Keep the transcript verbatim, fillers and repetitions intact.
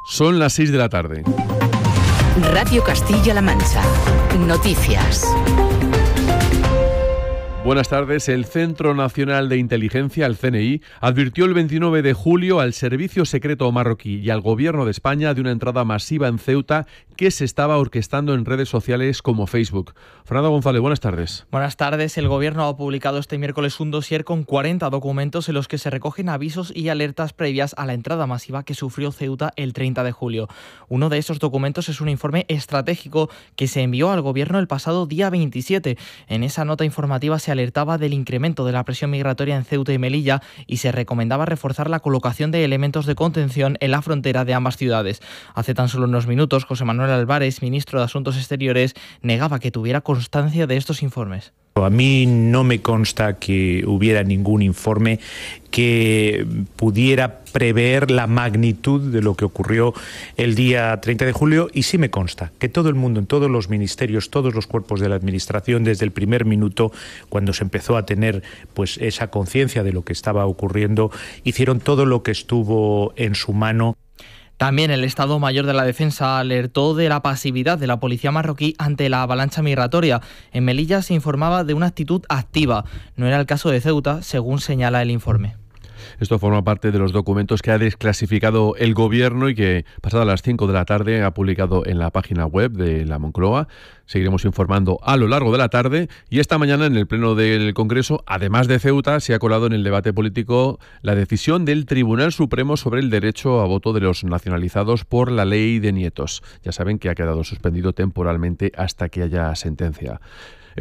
Son las seis de la tarde. Radio Castilla-La Mancha. Noticias. Buenas tardes. El Centro Nacional de Inteligencia, el C N I, advirtió el veintinueve de julio al Servicio Secreto marroquí y al Gobierno de España de una entrada masiva en Ceuta que se estaba orquestando en redes sociales como Facebook. Fernando González, buenas tardes. Buenas tardes. El Gobierno ha publicado este miércoles un dossier con cuarenta documentos en los que se recogen avisos y alertas previas a la entrada masiva que sufrió Ceuta el treinta de julio. Uno de esos documentos es un informe estratégico que se envió al Gobierno el pasado día veintisiete. En esa nota informativa se alertaba del incremento de la presión migratoria en Ceuta y Melilla y se recomendaba reforzar la colocación de elementos de contención en la frontera de ambas ciudades. Hace tan solo unos minutos, José Manuel Álvarez, ministro de Asuntos Exteriores, negaba que tuviera constancia de estos informes. A mí no me consta que hubiera ningún informe que pudiera prever la magnitud de lo que ocurrió el día treinta de julio y sí me consta que todo el mundo, en todos los ministerios, todos los cuerpos de la administración, desde el primer minuto, cuando se empezó a tener pues esa conciencia de lo que estaba ocurriendo, hicieron todo lo que estuvo en su mano. También el Estado Mayor de la Defensa alertó de la pasividad de la policía marroquí ante la avalancha migratoria. En Melilla se informaba de una actitud activa. No era el caso de Ceuta, según señala el informe. Esto forma parte de los documentos que ha desclasificado el Gobierno y que, pasadas las cinco de la tarde, ha publicado en la página web de la Moncloa. Seguiremos informando a lo largo de la tarde y esta mañana en el Pleno del Congreso, además de Ceuta, se ha colado en el debate político la decisión del Tribunal Supremo sobre el derecho a voto de los nacionalizados por la ley de nietos. Ya saben que ha quedado suspendido temporalmente hasta que haya sentencia.